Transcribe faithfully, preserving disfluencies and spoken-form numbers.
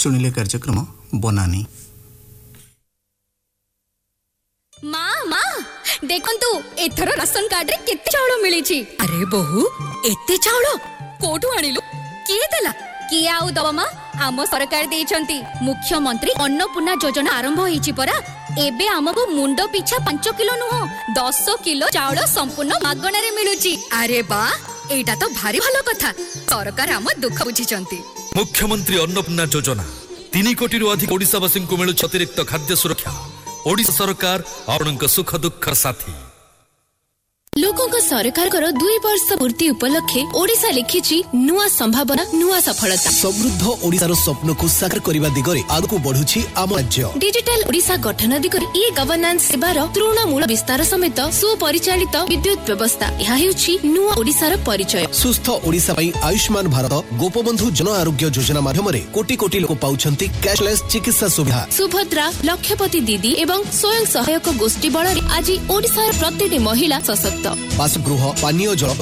सुनिले कार्यक्रम बनानी। माँ माँ देखंतु एथर राशन कार्ड रे केते चाउल मिलिछि। अरे बहु एते चाउल कोठु आनिलु किए देला किए आउ दबा माँ आम सरकार देइछंती मुख्यमंत्री अन्नपूर्णा योजना आरंभ होईछि परा। एबे हमको मुंड पिछा पांच किलो नुह दस किलो चाउल संपूर्ण मागणा रे मिलुछि। अरे बा एटा तो भारी भलो कथा। सरकार हम दुख बुझिछंती। मुख्यमंत्री अन्नपूर्णा योजना तीन कोटी रु अधिक ओडिसावासी को मिलु अतिरिक्त खाद्य सुरक्षा। ओडिशा सरकार आपनक सुख दुख साथी। लोकों का सरकार कर दुई वर्ष पूर्ति उपलक्षे ओडिशा लिखिछि नुआ संभावना नुआ सफलता। समृद्ध ओडिशार स्वप्न को साकार करबा दिगरे आगु बढ़ुछि आम राज्य। डिजिटल ओडिशा गठन दिगरे ई गवर्नेंस सेवार तृणमूल विस्तार समेत सुपरिचालित विद्युत व्यवस्था यह हेउछि नुआ ओडिशार परिचय। सुस्थ ओडिशा पई आयुष्मान भारत गोपबंधु जन आरोग्य योजना माध्यम रे कोटी कोटी लोक पाउछंती कैशलेस चिकित्सा सुविधा। सुभद्रा लक्षपति दीदी एवं स्वयं सहायक गोष्ठी बळ आज ओडिशार प्रतिटी महिला सशक्त। बासगृह पानीय जल